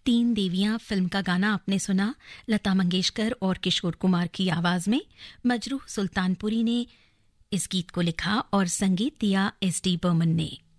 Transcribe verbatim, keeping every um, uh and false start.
तीन देवियां फिल्म का गाना आपने सुना लता मंगेशकर और किशोर कुमार की आवाज में। मजरूह सुल्तानपुरी ने इस गीत को लिखा और संगीत दिया एस डी बर्मन ने।